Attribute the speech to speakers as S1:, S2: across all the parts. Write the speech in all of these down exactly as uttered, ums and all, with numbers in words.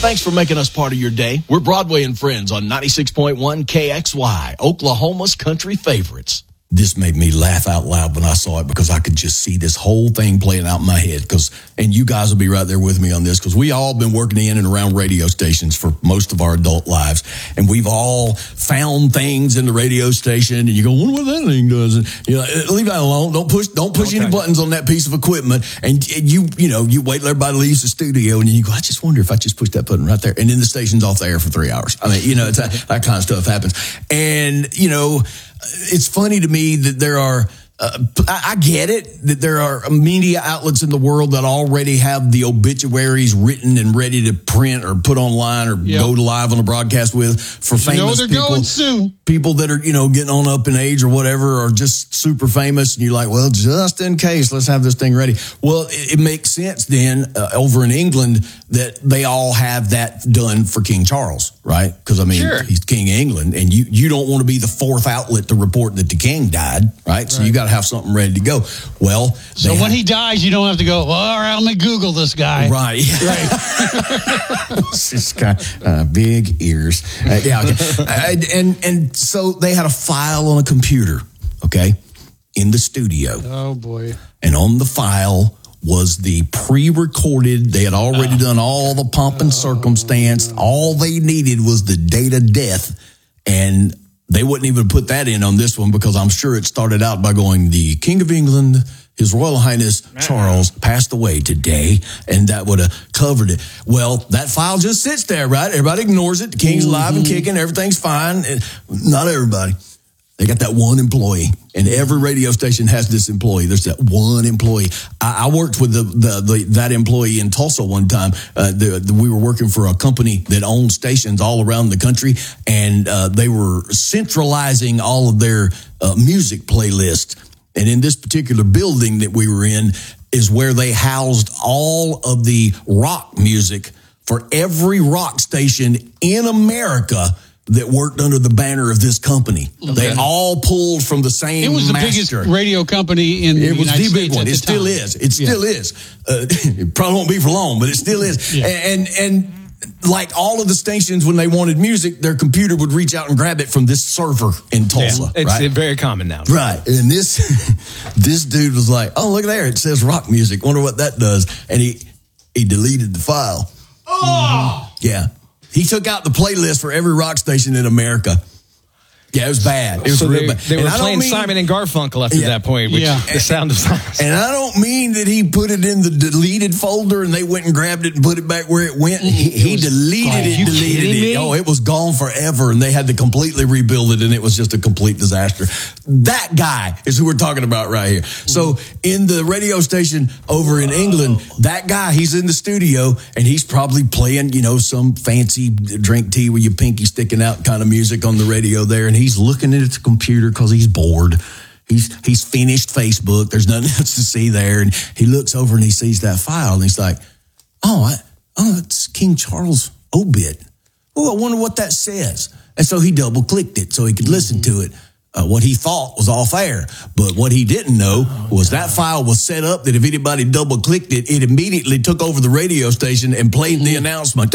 S1: Thanks for making us part of your day. We're Broadway and Friends on ninety-six point one K X Y, Oklahoma's country favorites. This made me laugh out loud when I saw it because I could just see this whole thing playing out in my head. Because, and you guys will be right there with me on this because we all been working in and around radio stations for most of our adult lives, and we've all found things in the radio station, and you go, "Wonder what that thing does?" And you know, leave that alone. Don't push. Don't push okay. any buttons on that piece of equipment. And, and you, you know, you wait till everybody leaves the studio, and you go, "I just wonder if I just push that button right there," and then the station's off the air for three hours. I mean, you know, it's that, that kind of stuff happens, and you know. It's funny to me that there are, uh, I get it, that there are media outlets in the world that already have the obituaries written and ready to print or put online or yep. go live on a broadcast with for famous
S2: you know they're
S1: people.
S2: Going soon.
S1: People that are, you know, getting on up in age or whatever are just super famous. And you're like, well, just in case, let's have this thing ready. Well, it, it makes sense then uh, over in England that they all have that done for King Charles, right? Because, I mean, sure. he's King of England, and you, you don't want to be the fourth outlet to report that the king died, right? right. So you got to have something ready to go. Well,
S2: so when
S1: have,
S2: he dies, you don't have to go, well, all right, let me Google this guy.
S1: Right. Right. This guy, uh, big ears. Uh, yeah, okay. uh, and, and so they had a file on a computer, okay, in the studio.
S2: Oh, boy.
S1: And on the file was the pre-recorded, they had already oh. done all the pomp and circumstance. All they needed was the date of death. And they wouldn't even put that in on this one because I'm sure it started out by going, the King of England, His Royal Highness Charles passed away today, and that would have covered it. Well, that file just sits there, right? Everybody ignores it. The king's mm-hmm. alive and kicking. Everything's fine. And not everybody. They got that one employee, and every radio station has this employee. There's that one employee. I, I worked with the, the, the that employee in Tulsa one time. Uh, the, the, we were working for a company that owned stations all around the country, and uh, they were centralizing all of their uh, music playlists. And in this particular building that we were in is where they housed all of the rock music for every rock station in America that worked under the banner of this company. Okay. They all pulled from the same
S2: It was the
S1: master.
S2: biggest radio company in the
S1: It was
S2: United
S1: the big
S2: States
S1: one. It still
S2: time.
S1: is. It
S2: yeah.
S1: still is. Uh, it probably won't be for long, but it still is. Yeah. And, and like all of the stations, when they wanted music, their computer would reach out and grab it from this server in Tulsa.
S3: Yeah, it's
S1: right?
S3: very common now.
S1: Right. And this, this dude was like, oh, look there. It says rock music. Wonder what that does. And he, he deleted the file. Oh! Yeah. He took out the playlist for every rock station in America. Yeah, it was bad. It was
S3: so
S1: real
S3: they,
S1: bad.
S3: They were playing mean, Simon and Garfunkel after
S1: yeah,
S3: that point, which
S2: yeah.
S3: the sound of silence.
S1: And I don't mean that he put it in the deleted folder and they went and grabbed it and put it back where it went. He, it he deleted it,
S3: you
S1: deleted it.
S3: Me?
S1: Oh, it was gone forever, and they had to completely rebuild it, and it was just a complete disaster. That guy is who we're talking about right here. So in the radio station over in England, that guy, he's in the studio, and he's probably playing, you know, some fancy drink tea with your pinky sticking out kind of music on the radio there, and he's looking at the computer because he's bored. He's he's finished Facebook. There's nothing else to see there. And he looks over and he sees that file and he's like, oh, I, oh, it's King Charles obit. Oh, I wonder what that says. And so he double clicked it so he could listen to it. Uh, what he thought was off air, but what he didn't know oh, was no. that file was set up that if anybody double clicked it, it immediately took over the radio station and played the announcement.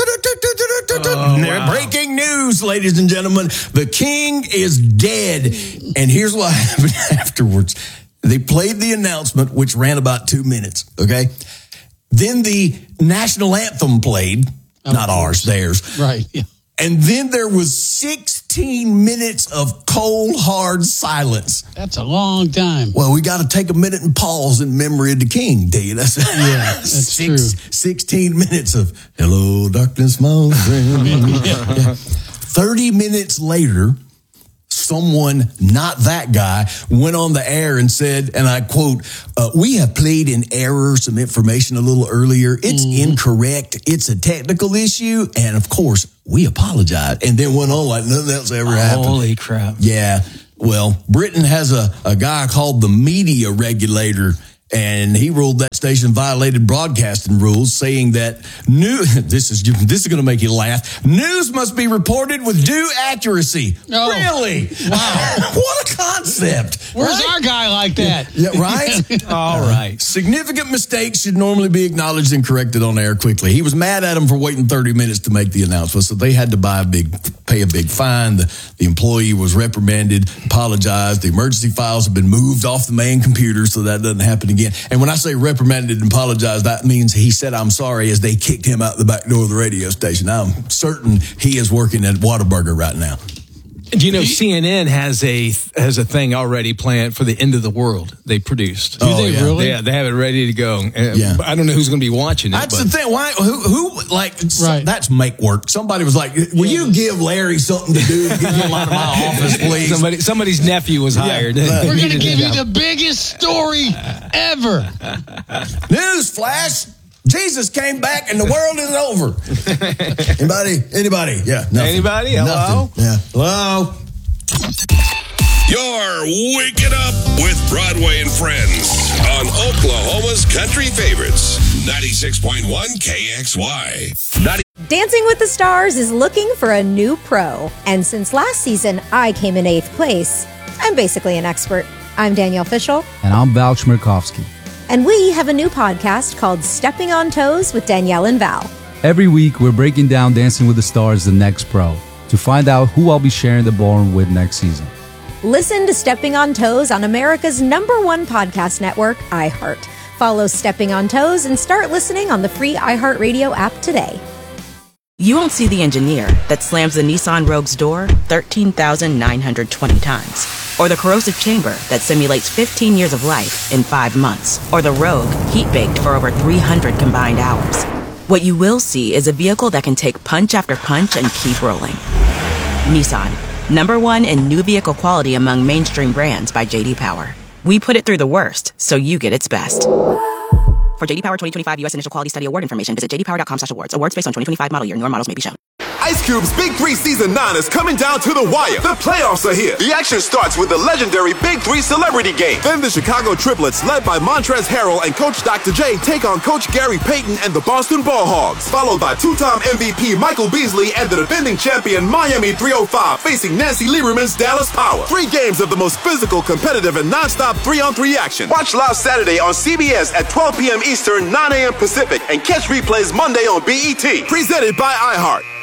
S1: Oh, wow. Breaking news, ladies and gentlemen, the king is dead. And here's what happened afterwards. They played the announcement, which ran about two minutes. Okay. Then the national anthem played, oh, not ours, theirs.
S2: Right. Yeah.
S1: And then there was sixteen minutes of cold, hard silence.
S2: That's a long time.
S1: Well, we got to take a minute and pause in memory of the king, do you? That's,
S2: yeah, that's
S1: six,
S2: true.
S1: sixteen minutes of, hello, darkness, my friend. yeah. Yeah. thirty minutes later, someone, not that guy, went on the air and said, and I quote, uh, we have played in error some information a little earlier. It's mm. incorrect. It's a technical issue. And of course, we apologize. And then went on like nothing else ever happened.
S3: Holy crap.
S1: Yeah. Well, Britain has a, a guy called the media regulator, And he ruled that station violated broadcasting rules, saying that new this is this is going to make you laugh. News must be reported with due accuracy.
S2: Oh.
S1: Really? Wow! What a concept!
S2: Where's
S1: right?
S2: our guy like that?
S1: Yeah, right.
S3: All right.
S1: Significant mistakes should normally be acknowledged and corrected on air quickly. He was mad at him for waiting thirty minutes to make the announcement, so they had to buy a big, pay a big fine. The, the employee was reprimanded, apologized. The emergency files have been moved off the main computer so that doesn't happen again. And when I say reprimanded and apologized, that means he said, I'm sorry, as they kicked him out the back door of the radio station. I'm certain he is working at Whataburger right now.
S3: Do you know C N N has a has a thing already planned for the end of the world they produced?
S2: Do
S1: Oh,
S2: they
S1: yeah.
S2: really?
S3: Yeah, they have it ready to go. Uh,
S1: Yeah.
S3: I don't know who's going to be watching it.
S1: That's
S3: but
S1: the thing. Why? Who? Who? Like?
S2: Right.
S1: That's make work. Somebody was like, "Will you give Larry something to do? Get him out of my office, please."
S3: Somebody, somebody's nephew was hired.
S1: but-
S2: We're going to
S3: Needed
S2: give
S3: a
S2: you
S3: job.
S2: the biggest story ever.
S1: News flash. Jesus came back and the world is over. Anybody? Anybody? Yeah. Nothing.
S3: Anybody? Hello?
S1: Nothing. Yeah. Hello.
S4: You're waking up with Broadway and Friends on Oklahoma's Country Favorites, ninety-six point one K X Y. ninety-
S5: Dancing with the Stars is looking for a new pro. And since last season I came in eighth place, I'm basically an expert. I'm Danielle Fishel.
S6: And I'm Val Chmerkovsky.
S5: And we have a new podcast called Stepping on Toes with Danielle and Val.
S6: Every week, we're breaking down Dancing with the Stars, the next pro, to find out who I'll be sharing the ballroom with next season.
S5: Listen to Stepping on Toes on America's number one podcast network, iHeart. Follow Stepping on Toes and start listening on the free iHeartRadio app today.
S7: You won't see the engineer that slams the Nissan Rogue's door thirteen thousand nine hundred twenty times. Or the corrosive chamber that simulates fifteen years of life in five months. Or the Rogue heat-baked for over three hundred combined hours. What you will see is a vehicle that can take punch after punch and keep rolling. Nissan, number one in new vehicle quality among mainstream brands by J D Power. We put it through the worst, so you get its best. For J D Power twenty twenty-five U S Initial Quality Study Award information, visit j d power dot com slash awards. Awards based on twenty twenty-five model year. Newer models may be shown.
S8: Ice Cube's Big Three Season nine is coming down to the wire. The playoffs are here. The action starts with the legendary Big Three Celebrity Game. Then the Chicago Triplets, led by Montrezl Harrell and Coach Doctor J, take on Coach Gary Payton and the Boston Ball Hogs. Followed by two-time M V P Michael Beasley and the defending champion Miami three oh five facing Nancy Lieberman's Dallas Power. Three games of the most physical, competitive, and non-stop three-on-three action. Watch live Saturday on C B S at twelve p.m. Eastern, nine a.m. Pacific, and catch replays Monday on B E T. Presented by iHeart.